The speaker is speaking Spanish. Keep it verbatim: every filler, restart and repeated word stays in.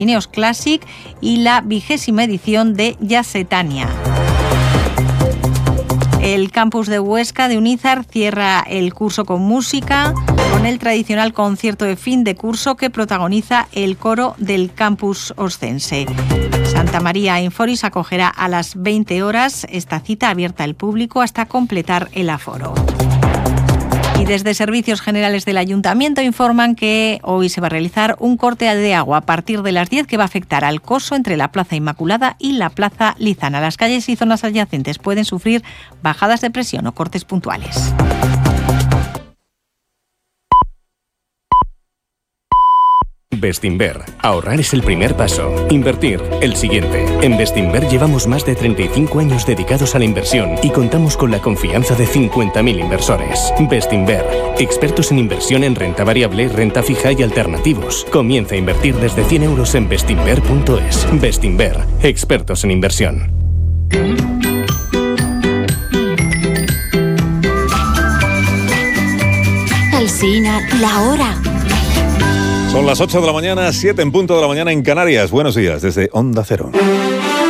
Ineos Classic y la vigésima edición de Jazzetania. El campus de Huesca de Unízar cierra el curso con música, con el tradicional concierto de fin de curso que protagoniza el coro del campus oscense. Santa María Inforis acogerá a las veinte horas esta cita abierta al público hasta completar el aforo. Y desde Servicios Generales del Ayuntamiento informan que hoy se va a realizar un corte de agua a partir de las diez que va a afectar al coso entre la Plaza Inmaculada y la Plaza Lizana. Las calles y zonas adyacentes pueden sufrir bajadas de presión o cortes puntuales. Bestinver. Ahorrar es el primer paso. Invertir, el siguiente. En Bestinver llevamos más de treinta y cinco años dedicados a la inversión y contamos con la confianza de cincuenta mil inversores. Bestinver. Expertos en inversión en renta variable, renta fija y alternativos. Comienza a invertir desde cien euros en bestinver punto es. Bestinver. Expertos en inversión. Alsina, la hora. Son las ocho de la mañana, siete en punto de la mañana en Canarias. Buenos días desde Onda Cero.